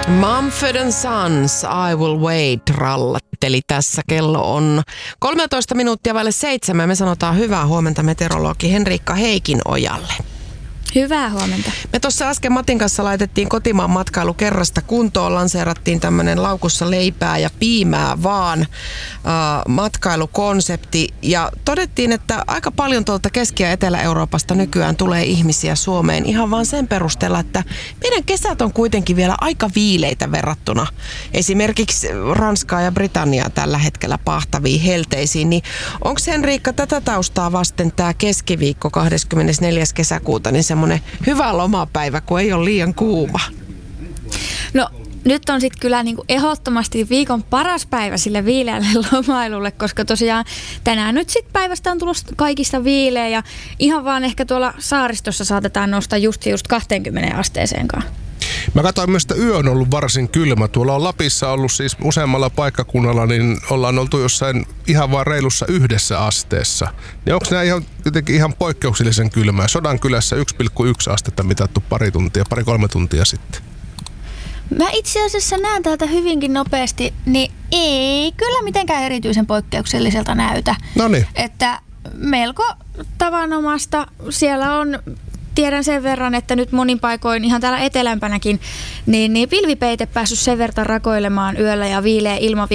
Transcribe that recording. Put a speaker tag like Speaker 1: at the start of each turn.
Speaker 1: Mumford & Sons, I Will Wait, rallatteli tässä. Kello on 13 minuuttia vaille 7. Me sanotaan hyvää huomenta meteorologi Henriikka Heikinojalle.
Speaker 2: Hyvää huomenta.
Speaker 1: Me tuossa äsken Matin kanssa laitettiin kotimaan matkailu kerrasta kuntoon. Lanseerattiin tämmöinen laukussa leipää ja piimää vaan matkailukonsepti. Ja todettiin, että aika paljon tuolta Keski- ja Etelä-Euroopasta nykyään tulee ihmisiä Suomeen ihan vaan sen perusteella, että meidän kesät on kuitenkin vielä aika viileitä verrattuna esimerkiksi Ranskaa ja Britanniaa tällä hetkellä pahtaviin helteisiin. Niin onko Henriikka tätä taustaa vasten tämä keskiviikko 24. kesäkuuta niin semmoinen hyvä lomapäivä, kun ei ole liian kuuma?
Speaker 2: No nyt on sitten kyllä niinku ehdottomasti viikon paras päivä sille viileälle lomailulle, koska tosiaan tänään nyt sitten päivästä on tullut kaikista viileä ja ihan vaan ehkä tuolla saaristossa saatetaan nostaa just 20 asteeseenkaan.
Speaker 3: Mä katsoin myös, että yö on ollut varsin kylmä. Tuolla on Lapissa ollut siis useammalla paikkakunnalla, niin ollaan oltu jossain ihan vaan reilussa 1 asteessa. Niin onko nämä jotenkin ihan poikkeuksellisen kylmää? Sodankylässä 1,1 astetta mitattu pari-kolme tuntia sitten.
Speaker 4: Mä itse asiassa näen täältä hyvinkin nopeasti, niin ei kyllä mitenkään erityisen poikkeukselliselta näytä.
Speaker 3: Noniin.
Speaker 4: Että melko tavanomasta siellä on. Tiedän sen verran, että nyt monin paikoin ihan täällä etelämpänäkin, niin pilvipeite päässyt sen verran rakoilemaan yöllä ja viileä ilma